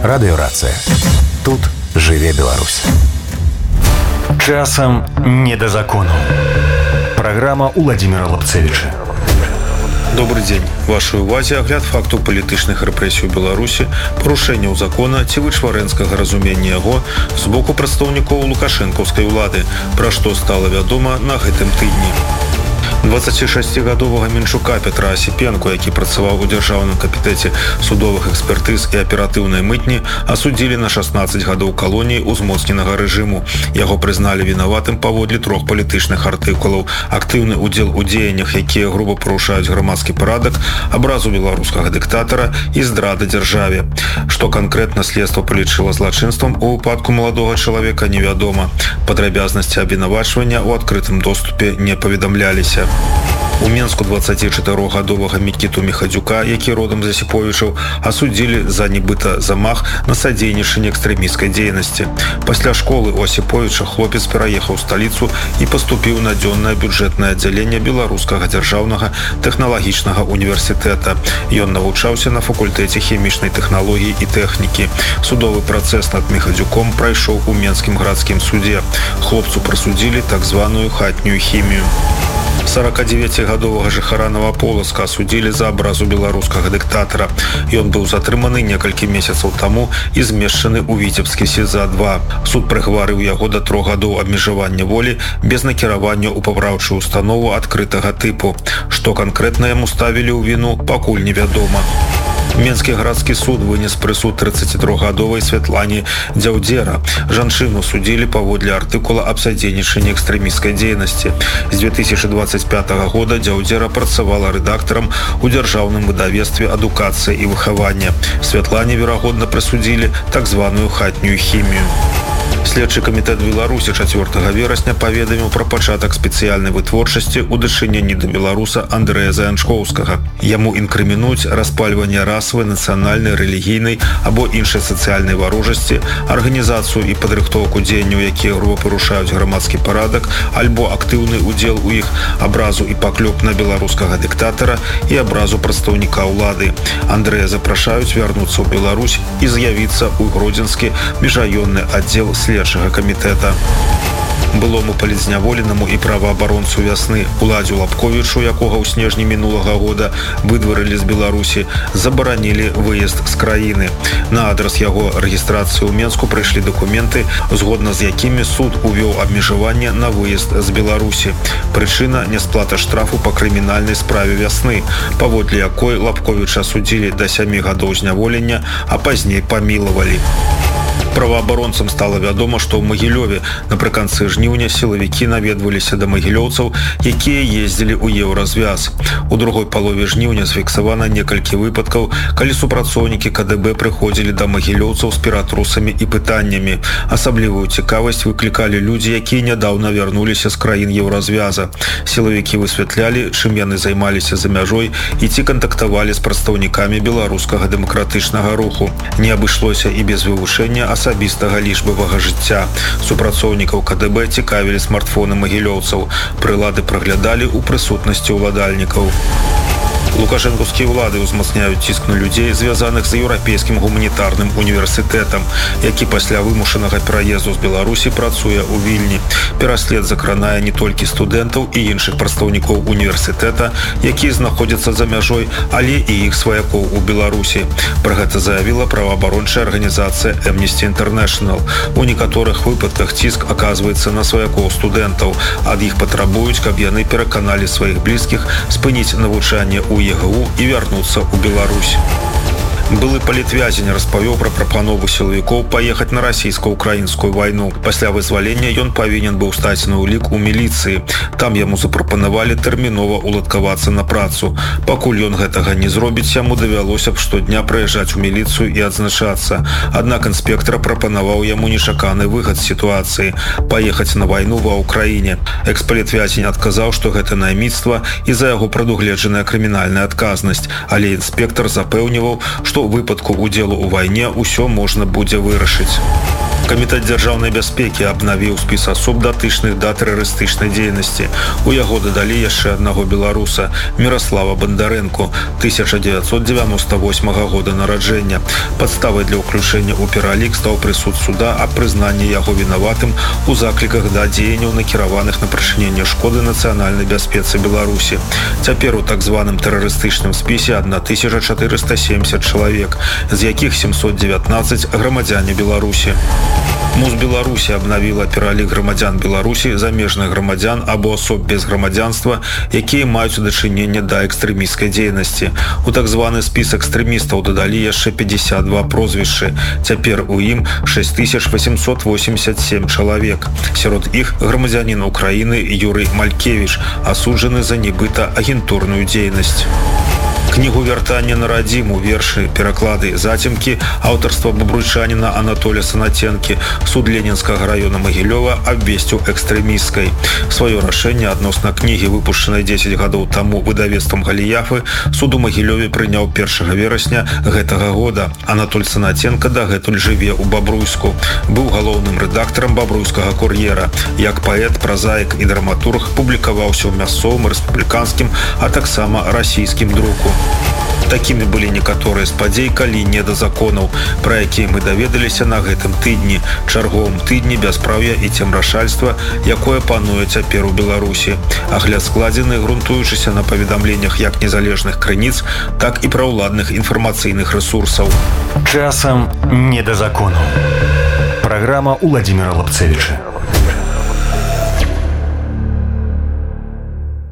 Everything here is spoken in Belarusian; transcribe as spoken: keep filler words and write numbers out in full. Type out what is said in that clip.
Радыёрацыя. Тут жыве Беларусь. Часам не до закону. Программа Владимира Лапцевича. Добрый день. В вашей увазе огляд факту палітычных рэпрэсій у Беларусі, парушэнняў закона ці вычварэнскага разумення яго з боку прадстаўнікоў лукашэнкаўскай улады, пра што стала вядома на гэтым тыдні. дваццацішасцігадовага Менчука Петра Асіпенко, які працаваў у дзяржаўным камітэце судовых экспертыз і аператыўнай мытні, асудзілі на шаснаццаць гадоў калоніі ўзмоцненага рэжыму. Яго прызналі вінаватым паводле трох палітычных артыкулаў: актыўны ўдзел у дзеяннях, якія груба парушаюць грамадскі парадак, абразу беларускага дыктатара і здрада дзяржаве. Што канкрэтна следства палічыла злачынствам у выпадку маладога чалавека, невядома. Падрабязнасці абвінавачвання ў адкрытым доступе не паведамляліся. У Менску дваццацічатырохгадовага Мікіту Міхадзюка, які родам з Асіповічаў, асудзілі за нібыта замах на садзейнічанне экстрэмісцкай дзейнасці. Пасля школы у Асіповіча хлопец пераехаў у сталіцу і паступіў на дзённае бюджэтнае аддзяленне Беларускага дзяржаўнага тэхналагічнага універсітэта. Ён навучаўся на факультэце хімічнай тэхналогіі і тэхнікі. Судовы працэс над Міхадзюком прайшоў у Менскім гарадскім судзе. Хлопцу прысудзілі так званую хатнюю хімію. сорокадзевяцігадовага жыхара Новаполацка асудзілі за абразу беларускага дыктатара. Ён быў затрыманы некалькі месяцаў таму і змешчаны ў Віцебскі СІЗА два. Суд прыгварыў яго да трох гадоў абмежавання волі без накіравання ў папраўчую установу адкрытага тыпу. Што канкрэтна яму ставілі ў віну, пакуль невядома. Менскі гарадскі суд вынес прысуд трыццацітрохгадовай Святлане Дзяўдзера. Жанчыну судзілі паводле артыкула аб садзейнічанні экстрэмісцкай дзейнасці. З дзве тысячы дваццаць пятага года Дзяўдзера працавала рэдактарам у дзяржаўным выдавецтве «Адукацыя і выхаванне». Святлане, верагодна, прысудзілі так званую хатнюю хімію. Следчы камітэт Беларусі чацвёртага верасня паведаміў пра пачатак спецыяльнай вытворчасці ў дачыненні да беларуса Андрэя Заянчкоўскага. Яму інкрымінуюць распальванне расавай, нацыянальнай, рэлігійнай або іншай сацыяльнай варожасці, арганізацыю і падрыхтоўку дзеянняў, якія груба парушаюць грамадскі парадак, альбо актыўны ўдзел у іх, абразу і паклёп на беларускага дыктатара і абразу прадстаўніка ўлады. Андрэя запрашаюць вярнуцца ў Беларусь і з'явіцца ў Гродзенскі міжраённы аддзел следчага камітэта. Былому палітзняволенаму і праваабаронцу вясны Уладзю Лапковічу, якога ў снежні мінулага года выдварылі з Беларусі, забаранілі выезд з краіны. На адрас яго рэгістрацыі ў Менску прыйшлі дакументы, згодна з якімі суд увёў абмежаванне на выезд з Беларусі. Прычына – несплата штрафу па крымінальнай справе вясны, паводле якой Лапковіча судзілі да сямі гадоў зняволення, а пазней памілавалі. Праваабаронцам стала вядома, што ў Магілёве напрыканцы жніўня сілавікі наведваліся да магілёўцаў, якія ездзілі ў еўразвяз. У другой палове жніўня зафіксавана некалькі выпадкаў, калі супрацоўнікі ка дэ бэ прыходзілі да магілёўцаў з ператрусамі і пытаннямі. Асаблівую цікавасць выклікалі людзі, якія нядаўна вярнуліся з краін еўразвяза. Сілавікі высвятлялі, чым яны займаліся за мяжой і ці кантактавалі з прадстаўнікамі беларускага дэмакратычнага руху. Не абышлося і без вывучэння асабістага лічбавага жыцця. Супрацоўнікаў ка дэ бэ цікавілі смартфоны магілёўцаў. Прылады праглядалі ў прысутнасці ўладальнікаў. Лукашэнкаўскія ўлады ўзмацняюць ціск на людзей, звязаных з еўрапейскім гуманітарным універсітэтам, які пасля вымушанага пераезду з Беларусі працуе ў Вільні. Пераслед закранае не толькі студэнтаў і іншых прадстаўнікоў універсітэта, якія знаходзяцца за мяжой, але і іх сваякоў у Беларусі. Пра гэта заявіла праваабарончая арганізацыя Amnesty International. У некаторых выпадках ціск аказваецца на сваякоў студэнтаў. Ад іх патрабуюць, каб яны пераканалі сваіх блізкіх спыніць навучанне ў е гэ у і вярнуцца ў Беларусь. Былы палітвязень распавёў пра прапанову сілавікоў паехаць на расійска-украінскую вайну. Пасля вызвалення ён павінен быў стаць на ўлік у міліцыі. Там яму запрапанавалі тэрмінова уладкавацца на працу. Пакуль ён гэтага не зробіць, яму давялося б штодня прыязджаць у міліцыю і адзначацца. Аднак інспектар прапанаваў яму нечаканы выхад з сітуацыі – паехаць на вайну ва ўкраіне. Экс-палітвязень адказаў, што гэта найміцтва і за яго прадугледжаная крымінальная адказнасць, але інспектар запэўніваў, што ў выпадку удзелу ў вайне ўсё можна будзе вырашыць. Камітэт дзяржаўнай бяспекі абнавіў спіс асоб датычных да тэрарыстычнай дзейнасці. У яго дадалі яшчэ аднаго беларуса Міраслава Бандарэнку тысяча дзевяцьсот дзевяноста восьмага года нараджэння. Падставай для ўключэння ў пералік стаў прысуд суда аб прызнанні яго вінаватым у закліках да дзеянняў, накіраваных на прычыненне шкоды нацыянальнай бяспецы Беларусі. Цяпер у так званым тэрарыстычным спісе тысяча чатырыста семьдесят чалавек, з якіх семьсот девятнадцать грамадзяне Беларусі. МУЗ Беларусі абнавіла пералік грамадзян Беларусі, замежных грамадзян або асоб без грамадзянства, якія маюць дачыненне да экстрэмісцкай дзейнасці. У так званы спіс экстрэмістаў дадалі яшчэ пятьдесят два прозвішчы. Цяпер у ім шесть тысяч восемьсот восемьдесят семь чалавек. Сярод іх грамадзянін Украіны Юрый Малькевіч, асуджаны за нібыта агентурную дзейнасць. Кнігу «Вяртанне на радзіму», вершы, пераклады, зацемкі аўтарства бабруйчаніна Анатолія Санаценкі суд Ленінскага раёна Магілёва абвесціў экстрэмісцкай. Сваё рашэнне адносна кнігі, выпушчанай дзесяць гадоў таму выдавецтвам Галіяфы, суд у Магілёве прыняў першага верасня гэтага года. Анатоль Санаценка дагэтуль жыве ў Бабруйску. Быў галоўным рэдактарам бабруйскага кур'ера. Як паэт, празаік і драматург публікаваўся ў мясцовым, рэспубліканскім, а таксама расійскім друку. Такімі былі некаторыя з падзей, калі не да законаў, пра якія мы даведаліся на гэтым тыдні, чарговым тыдні бяспраўя і цемрашальства, якое пануе цяпер у Беларусі. Агляд складзены, грунтуючыся на паведамленнях як незалежных крыніц, так і праўладных інфармацыйных рэсурсаў. Часам не да законаў. Праграма Уладзіміра Лапцевіча.